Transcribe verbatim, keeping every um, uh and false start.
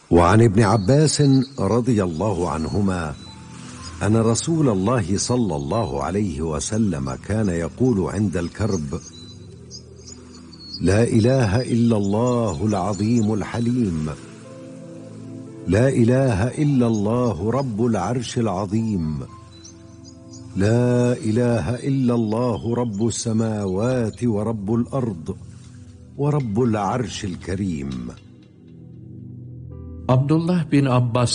وعن ابن عباس رضي الله عنهما أن رسول الله صلى الله عليه وسلم كان يقول عند الكرب: لا إله إلا الله العظيم الحليم، لا إله إلا الله رب العرش العظيم، لا إله إلا الله رب السماوات ورب الأرض ورب العرش الكريم. Abdullah bin Abbas